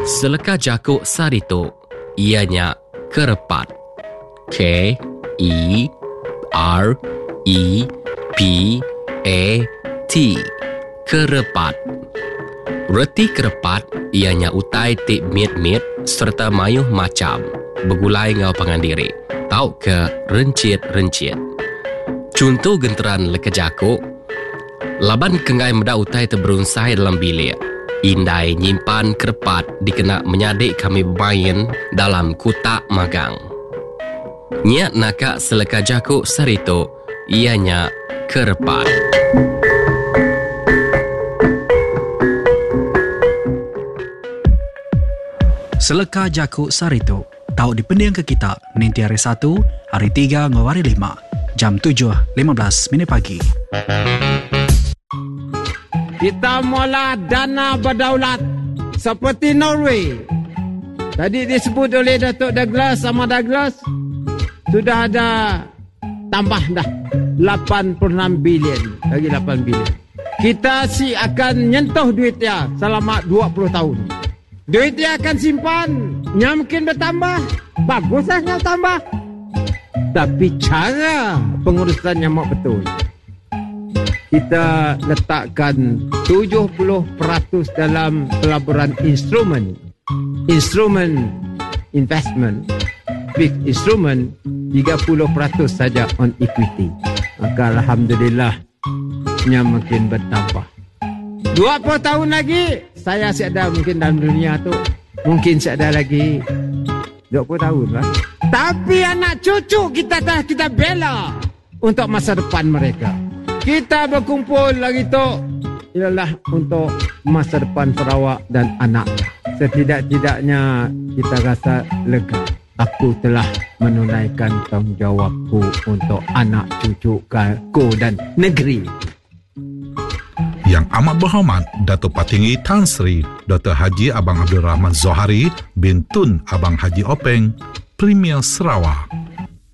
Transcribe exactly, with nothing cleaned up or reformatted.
Seleka jakuk sarito, ianya kerepat. K E R E P A T, kerepat. Reti kerepat ianya utai tik miet-miet serta mayuh macam, bergulai ngau pangandiri, tau ke rencit-rencit. Contoh genteran leka jakuk, laban kengai meda utai terberunsai dalam bilik. Indai nyimpan kerepat dikena menyadik kami bermain dalam kutak magang. Niat nakak seleka jakuk sarito, ianya kerepat. Seleka jakuk sarito, tahu dipendiang ke kita ninti hari satu, hari tiga, ngawari lima, jam tujuh lima belas minit pagi. Kita mula dana berdaulat seperti Norway. Tadi disebut oleh Datuk Douglas sama Douglas, sudah ada tambah dah lapan puluh enam bilion, lagi lapan bilion. Kita si akan nyentuh duit dia selama dua puluh tahun. Duit dia akan simpan, nya mungkin bertambah. Baguslah nya tambah. Tapi cara pengurusannya mau betul. Kita letakkan tujuh puluh peratus dalam pelaburan instrumen. Instrumen investment. Big instrument, tiga puluh peratus saja on equity. Maka alhamdulillah nya makin bertambah. dua puluh tahun lagi saya ada mungkin dalam dunia tu, mungkin ada lagi dua puluh tahun lah. Tapi anak cucu kita dah kita bela untuk masa depan mereka. Kita berkumpul lagi tu ialah untuk masa depan Sarawak dan anak. Setidak-tidaknya kita rasa lega. Aku telah menunaikan tanggungjawabku untuk anak cucuku dan negeri. Yang amat berhormat Datuk Patinggi Tan Sri Doktor Haji Abang Abdul Rahman Zohari bin Tun Abang Haji Openg, Premier Sarawak.